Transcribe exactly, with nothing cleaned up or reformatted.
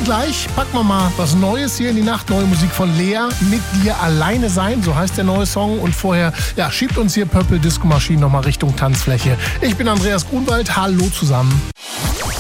Und gleich packen wir mal was Neues hier in die Nacht. Neue Musik von Lea, Mit dir alleine sein, so heißt der neue Song. Und vorher, ja, schiebt uns hier Purple Disco Machine nochmal Richtung Tanzfläche. Ich bin Andreas Grunwald, hallo zusammen.